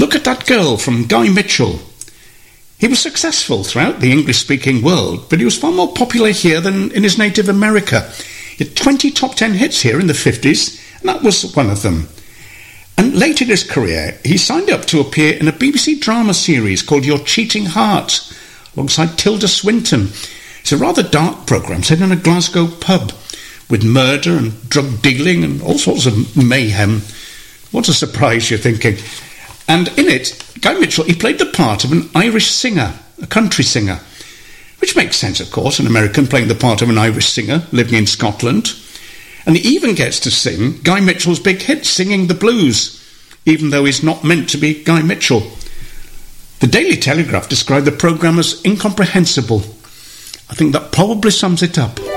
Look at That Girl from Guy Mitchell. He was successful throughout the English-speaking world, but he was far more popular here than in his native America. He had 20 top 10 hits here in the 50s, and that was one of them. And late in his career, he signed up to appear in a BBC drama series called Your Cheating Heart, alongside Tilda Swinton. It's a rather dark programme set in a Glasgow pub, with murder and drug dealing and all sorts of mayhem. What a surprise, you're thinking. And in it, Guy Mitchell, he played the part of an Irish singer, a country singer, which makes sense, of course, an American playing the part of an Irish singer living in Scotland. And he even gets to sing Guy Mitchell's big hit, Singing the Blues, even though he's not meant to be Guy Mitchell. The Daily Telegraph described the programme as incomprehensible. I think that probably sums it up.